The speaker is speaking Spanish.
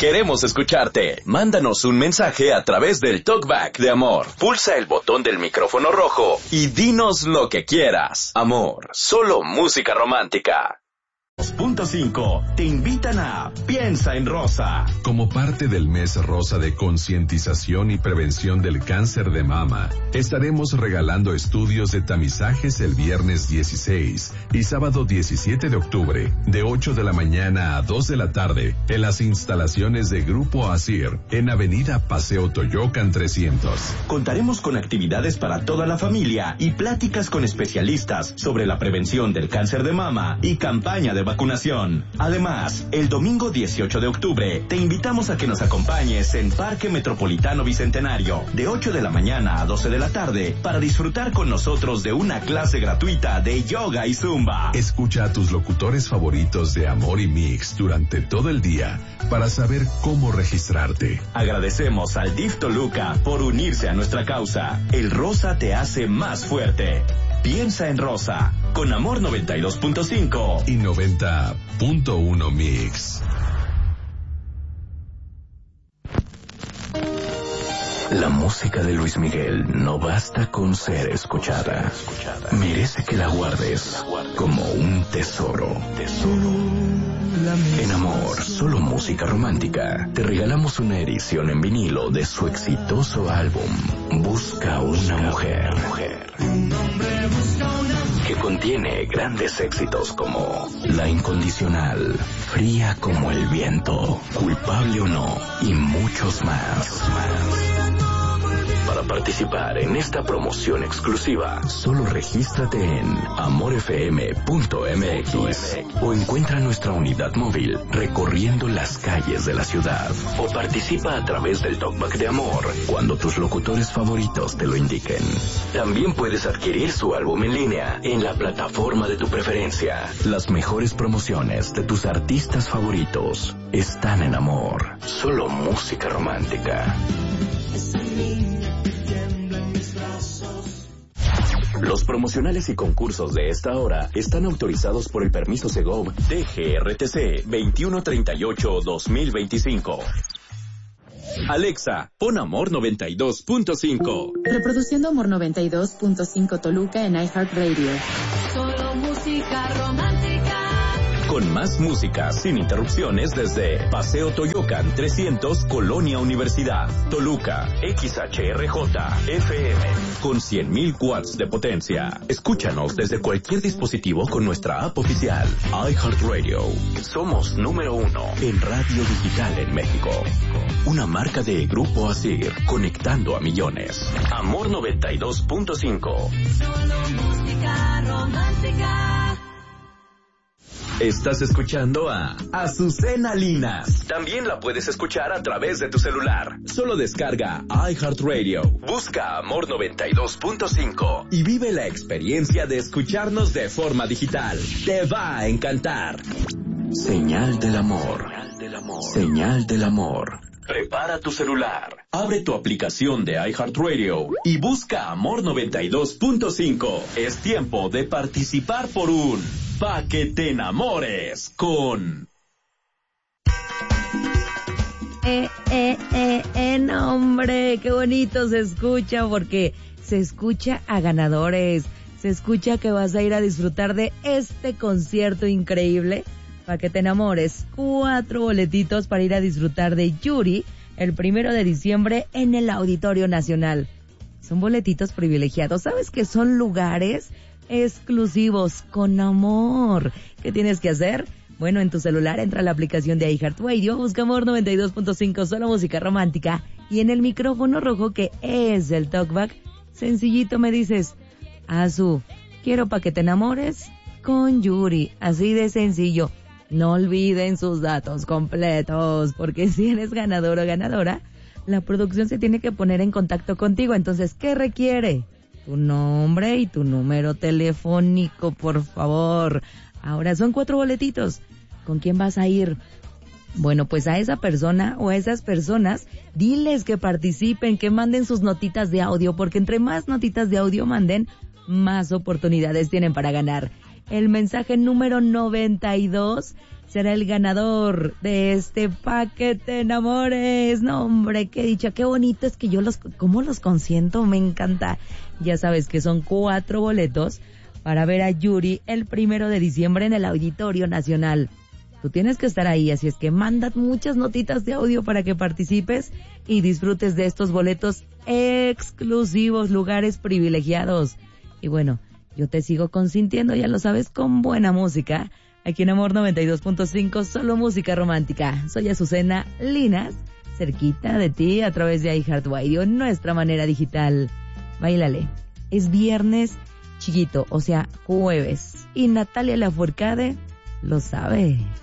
Queremos escucharte. Mándanos un mensaje a través del Talkback de Amor. Pulsa el botón del micrófono rojo y dinos lo que quieras. Amor, solo música romántica. 2.5 te invitan a Piensa en Rosa. Como parte del mes rosa de concientización y prevención del cáncer de mama, estaremos regalando estudios de tamizajes el viernes 16 y sábado 17 de octubre, de 8 de la mañana a 2 de la tarde, en las instalaciones de Grupo ASIR, en Avenida Paseo Toyocan 300. Contaremos con actividades para toda la familia y pláticas con especialistas sobre la prevención del cáncer de mama y campaña de vacunación. Además, el domingo 18 de octubre te invitamos a que nos acompañes en Parque Metropolitano Bicentenario de 8 de la mañana a 12 de la tarde para disfrutar con nosotros de una clase gratuita de yoga y zumba. Escucha a tus locutores favoritos de Amor y Mix durante todo el día para saber cómo registrarte. Agradecemos al DIF Toluca por unirse a nuestra causa. El rosa te hace más fuerte. Piensa en Rosa, con Amor 92.5 y 90.1 Mix. La música de Luis Miguel no basta con ser escuchada. Merece que la guardes como un tesoro. En Amor, solo música romántica, te regalamos una edición en vinilo de su exitoso álbum Busca una mujer, que contiene grandes éxitos como La Incondicional, Fría como el viento, Culpable o no y muchos más. Para participar en esta promoción exclusiva, solo regístrate en amorfm.mx o encuentra nuestra unidad móvil recorriendo las calles de la ciudad, o participa a través del Talkback de Amor cuando tus locutores favoritos te lo indiquen. También puedes adquirir su álbum en línea en la plataforma de tu preferencia. Las mejores promociones de tus artistas favoritos están en Amor, solo música romántica. Los promocionales y concursos de esta hora están autorizados por el permiso Segov DGRTC 2138-2025. Alexa, pon Amor 92.5. Reproduciendo Amor 92.5 Toluca en iHeartRadio. Solo música romántica. Con más música sin interrupciones desde Paseo Toyocan 300, Colonia Universidad, Toluca, XHRJ, FM, con 100,000 watts de potencia. Escúchanos desde cualquier dispositivo con nuestra app oficial, iHeartRadio. Somos número 1 en radio digital en México. Una marca de Grupo ASIR, conectando a millones. Amor 92.5. Solo música romántica. Estás escuchando a Azucena Linas. También la puedes escuchar a través de tu celular. Solo descarga iHeartRadio, busca Amor 92.5 y vive la experiencia de escucharnos de forma digital. Te va a encantar. Señal del amor. Señal del amor. Prepara tu celular, abre tu aplicación de iHeartRadio y busca Amor 92.5. Es tiempo de participar por un Pa' que te enamores con... No, hombre, qué bonito se escucha, porque se escucha a ganadores, se escucha que vas a ir a disfrutar de este concierto increíble. Pa' que te enamores, 4 boletitos para ir a disfrutar de Yuri el 1 de diciembre en el Auditorio Nacional. Son boletitos privilegiados, ¿sabes que son lugares exclusivos con amor? ¿Qué tienes que hacer? Bueno, en tu celular entra a la aplicación de iHeartRadio, busca Amor 92.5, solo música romántica, y en el micrófono rojo que es el Talkback, sencillito me dices: Azu, quiero Pa' que te enamores con Yuri, así de sencillo. No olviden sus datos completos, porque si eres ganador o ganadora, la producción se tiene que poner en contacto contigo. Entonces, ¿qué requiere? Tu nombre y tu número telefónico, por favor. Ahora son 4 boletitos. ¿Con quién vas a ir? Bueno, pues a esa persona o a esas personas, diles que participen, que manden sus notitas de audio, porque entre más notitas de audio manden, más oportunidades tienen para ganar. El mensaje número 92 será el ganador de este Pa' que te enamores. No, hombre, qué dicha, qué bonito es que cómo los consiento, me encanta. Ya sabes que son 4 boletos para ver a Yuri el 1 de diciembre en el Auditorio Nacional. Tú tienes que estar ahí, así es que manda muchas notitas de audio para que participes y disfrutes de estos boletos exclusivos, lugares privilegiados. Y bueno, yo te sigo consintiendo, ya lo sabes, con buena música. Aquí en Amor 92.5, solo música romántica. Soy Azucena Linas, cerquita de ti a través de iHeartRadio, nuestra manera digital. Báilale. Es viernes chiquito, o sea, jueves. Y Natalia Lafourcade lo sabe.